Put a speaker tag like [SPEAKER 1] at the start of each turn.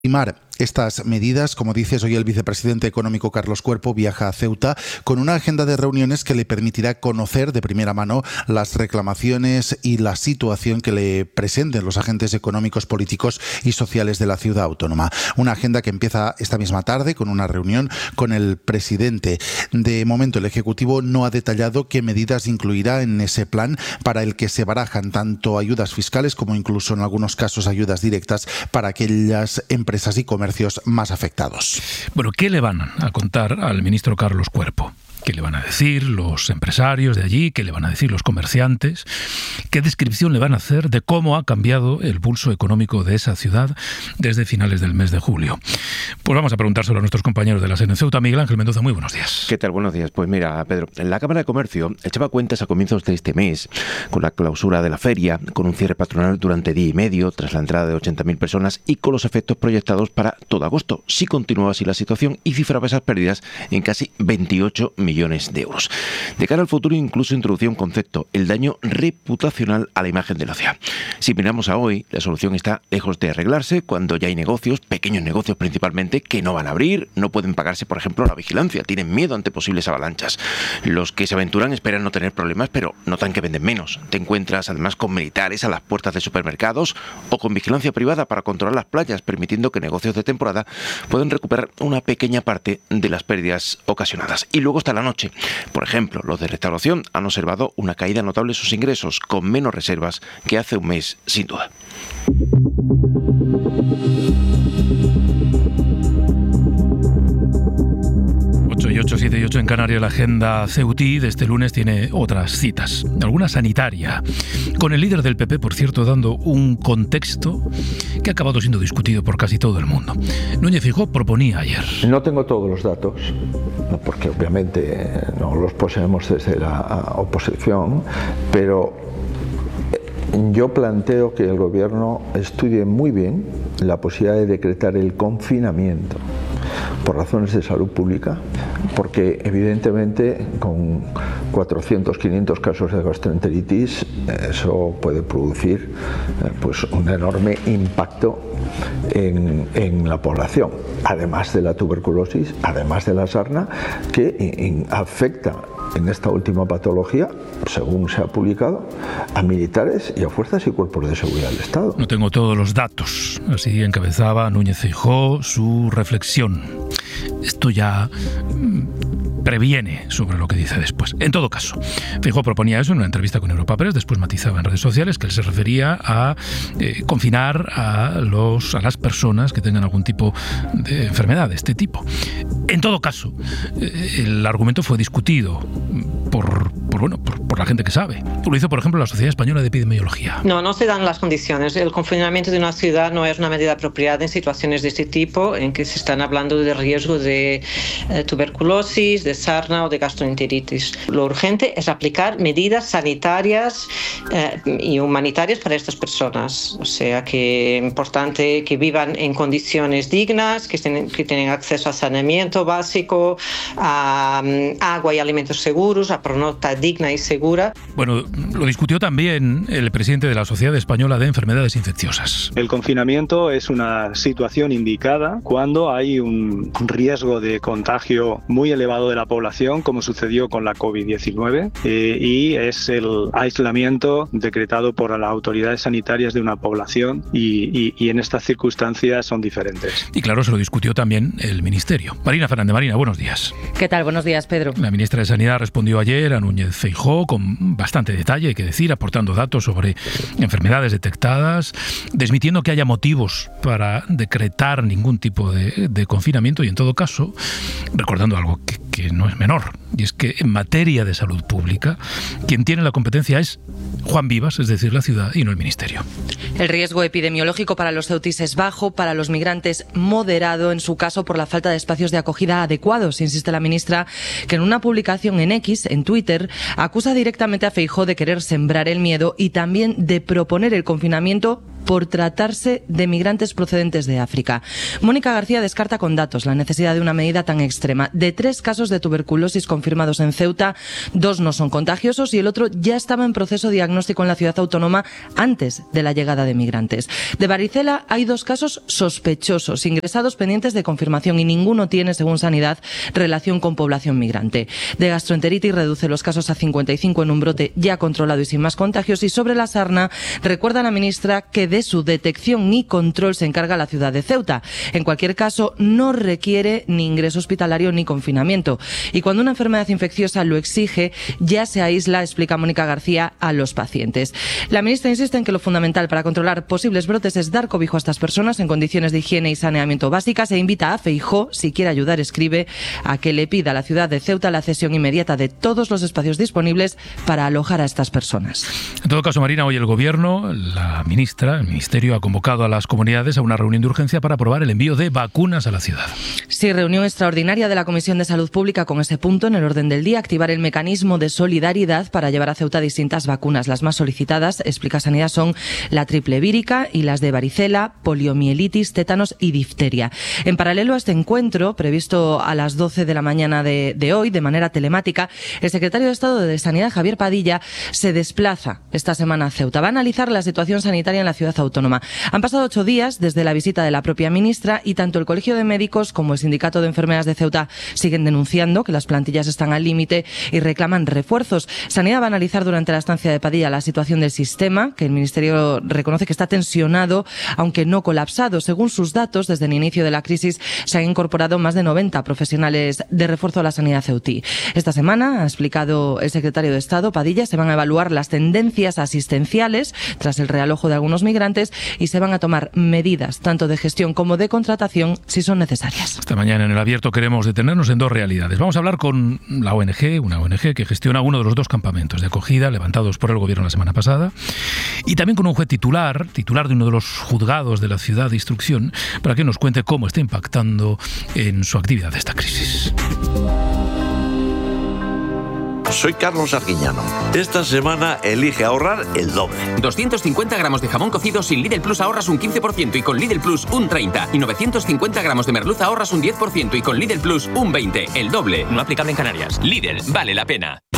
[SPEAKER 1] Estas medidas, como dices, hoy el vicepresidente económico Carlos Cuerpo viaja a Ceuta con una agenda de reuniones que le permitirá conocer de primera mano las reclamaciones y la situación que le presenten los agentes económicos, políticos y sociales de la ciudad autónoma. Una agenda que empieza esta misma tarde con una reunión con el presidente. De momento, el Ejecutivo no ha detallado qué medidas incluirá en ese plan para el que se barajan tanto ayudas fiscales como incluso en algunos casos ayudas directas para aquellas empresas y comercios más afectados.
[SPEAKER 2] Bueno, ¿qué le van a contar al ministro Carlos Cuerpo? ¿Qué le van a decir los empresarios de allí? ¿Qué le van a decir los comerciantes? ¿Qué descripción le van a hacer de cómo ha cambiado el pulso económico de esa ciudad desde finales del mes de julio? Pues vamos a preguntárselo a nuestros compañeros de la SER en Ceuta. Miguel Ángel Mendoza, muy buenos días.
[SPEAKER 3] ¿Qué tal? Buenos días. Pues mira, Pedro, la Cámara de Comercio echaba cuentas a comienzos de este mes con la clausura de la feria, con un cierre patronal durante día y medio, tras la entrada de 80.000 personas y con los efectos proyectados para todo agosto, si continuaba así la situación, y cifraba esas pérdidas en casi 28 millones de euros. De cara al futuro, incluso introducía un concepto, el daño reputacional a la imagen de la ciudad. Si miramos a hoy, la solución está lejos de arreglarse cuando ya hay negocios, pequeños negocios principalmente, que no van a abrir, no pueden pagarse, por ejemplo, la vigilancia, tienen miedo ante posibles avalanchas. Los que se aventuran esperan no tener problemas, pero notan que venden menos. Te encuentras además con militares a las puertas de supermercados o con vigilancia privada para controlar las playas, permitiendo que negocios de temporada puedan recuperar una pequeña parte de las pérdidas ocasionadas. Y luego está la noche. Por ejemplo, los de restauración han observado una caída notable en sus ingresos, con menos reservas que hace un mes, sin duda.
[SPEAKER 2] 8, 7 y 8 en Canarias. La agenda ceutí de este lunes tiene otras citas, alguna sanitaria, con el líder del PP, por cierto, dando un contexto que ha acabado siendo discutido por casi todo el mundo. Núñez Feijóo proponía ayer.
[SPEAKER 4] No tengo todos los datos, porque obviamente no los poseemos desde la oposición, pero yo planteo que el Gobierno estudie muy bien la posibilidad de decretar el confinamiento por razones de salud pública, porque evidentemente con 400, 500 casos de gastroenteritis eso puede producir pues un enorme impacto en la población, además de la tuberculosis, además de la sarna, que afecta en esta última patología, según se ha publicado, a militares y a fuerzas y cuerpos de seguridad del Estado.
[SPEAKER 2] No tengo todos los datos. Así encabezaba Núñez Feijóo su reflexión. Esto ya previene sobre lo que dice después. En todo caso, Feijóo proponía eso en una entrevista con Europa Press, después matizaba en redes sociales que él se refería a confinar a las personas que tengan algún tipo de enfermedad de este tipo. En todo caso, el argumento fue discutido por la gente que sabe. Lo hizo, por ejemplo, la Sociedad Española de Epidemiología.
[SPEAKER 5] No se dan las condiciones. El confinamiento de una ciudad no es una medida apropiada en situaciones de este tipo, en que se están hablando de riesgo de tuberculosis, de sarna o de gastroenteritis. Lo urgente es aplicar medidas sanitarias y humanitarias para estas personas. O sea, que es importante que vivan en condiciones dignas, que tengan acceso a saneamiento básico, a agua y alimentos seguros, a pernocta digna y segura.
[SPEAKER 2] Bueno, lo discutió también el presidente de la Sociedad Española de Enfermedades Infecciosas.
[SPEAKER 6] El confinamiento es una situación indicada cuando hay un riesgo de contagio muy elevado de la población, como sucedió con la COVID-19, y es el aislamiento decretado por las autoridades sanitarias de una población y en estas circunstancias son diferentes.
[SPEAKER 2] Y claro, se lo discutió también el Ministerio. Marina Fernández. Marina, buenos días.
[SPEAKER 7] ¿Qué tal? Buenos días, Pedro.
[SPEAKER 2] La ministra de Sanidad respondió ayer a Núñez Feijóo con bastante detalle, hay que decir, aportando datos sobre enfermedades detectadas, desmintiendo que haya motivos para decretar ningún tipo de confinamiento y, en todo caso, recordando algo que no es menor, y es que en materia de salud pública quien tiene la competencia es Juan Vivas, es decir, la ciudad, y no el Ministerio.
[SPEAKER 7] El riesgo epidemiológico para los ceutíes es bajo, para los migrantes moderado, en su caso por la falta de espacios de acogida adecuados, insiste la ministra, que en una publicación en X, en Twitter, acusa directamente a Feijóo de querer sembrar el miedo y también de proponer el confinamiento por tratarse de migrantes procedentes de África. Mónica García descarta con datos la necesidad de una medida tan extrema. De 3 casos de tuberculosis confirmados en Ceuta, 2 no son contagiosos y el otro ya estaba en proceso de diagnóstico en la ciudad autónoma antes de la llegada de migrantes. De varicela hay 2 casos sospechosos, ingresados pendientes de confirmación y ninguno tiene, según Sanidad, relación con población migrante. De gastroenteritis reduce los casos a 55 en un brote ya controlado y sin más contagios. Y sobre la sarna, recuerda la ministra que de su detección y control se encarga la ciudad de Ceuta. En cualquier caso, no requiere ni ingreso hospitalario ni confinamiento. Y cuando una enfermedad infecciosa lo exige, ya se aísla, explica Mónica García, a los pacientes. La ministra insiste en que lo fundamental para controlar posibles brotes es dar cobijo a estas personas en condiciones de higiene y saneamiento básicas e invita a Feijóo, si quiere ayudar, escribe, a que le pida a la ciudad de Ceuta la cesión inmediata de todos los espacios disponibles para alojar a estas personas.
[SPEAKER 2] En todo caso, Marina, hoy el Gobierno, la ministra, el Ministerio, ha convocado a las comunidades a una reunión de urgencia para aprobar el envío de vacunas a la ciudad.
[SPEAKER 7] Sí, reunión extraordinaria de la Comisión de Salud Pública con ese punto en el orden del día, activar el mecanismo de solidaridad para llevar a Ceuta distintas vacunas. Las más solicitadas, explica Sanidad, son la triple vírica y las de varicela, poliomielitis, tétanos y difteria. En paralelo a este encuentro, previsto a las 12 de la mañana de hoy, de manera telemática, el secretario de Estado de Sanidad, Javier Padilla, se desplaza esta semana a Ceuta. Va a analizar la situación sanitaria en la ciudad autónoma. Han pasado 8 días desde la visita de la propia ministra y tanto el Colegio de Médicos como el Sindicato de Enfermeras de Ceuta siguen denunciando que las plantillas están al límite y reclaman refuerzos. Sanidad va a analizar durante la estancia de Padilla la situación del sistema, que el Ministerio reconoce que está tensionado, aunque no colapsado. Según sus datos, desde el inicio de la crisis se han incorporado más de 90 profesionales de refuerzo a la sanidad ceutí. Esta semana, ha explicado el secretario de Estado, Padilla, se van a evaluar las tendencias asistenciales tras el realojo de algunos migrantes y se van a tomar medidas tanto de gestión como de contratación si son necesarias.
[SPEAKER 2] Esta mañana en El Abierto queremos detenernos en 2 realidades. Vamos a hablar con la ONG, una ONG que gestiona uno de los 2 campamentos de acogida levantados por el Gobierno la semana pasada, y también con un juez titular de uno de los juzgados de la ciudad de instrucción, para que nos cuente cómo está impactando en su actividad esta crisis.
[SPEAKER 8] Soy Carlos Arguiñano. Esta semana elige ahorrar el doble.
[SPEAKER 9] 250 gramos de jamón cocido sin Lidl Plus ahorras un 15% y con Lidl Plus un 30%. Y 950 gramos de merluza ahorras un 10% y con Lidl Plus un 20%. El doble. No aplicable en Canarias. Lidl, vale la pena.